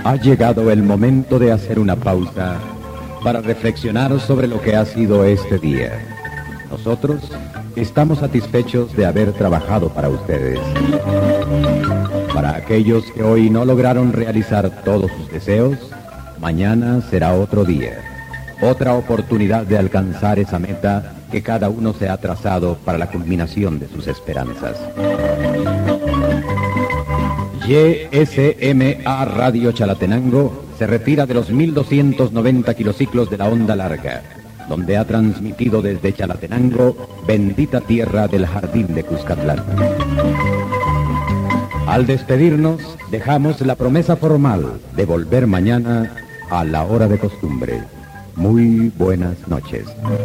Ha llegado el momento de hacer una pausa para reflexionar sobre lo que ha sido este día. Nosotros estamos satisfechos de haber trabajado para ustedes. Para aquellos que hoy no lograron realizar todos sus deseos, mañana será otro día. Otra oportunidad de alcanzar esa meta que cada uno se ha trazado para la culminación de sus esperanzas. YSMA Radio Chalatenango se retira de los 1290 kilociclos de la onda larga, donde ha transmitido desde Chalatenango, bendita tierra del jardín de Cuscatlán. Al despedirnos, dejamos la promesa formal de volver mañana a la hora de costumbre. Muy buenas noches.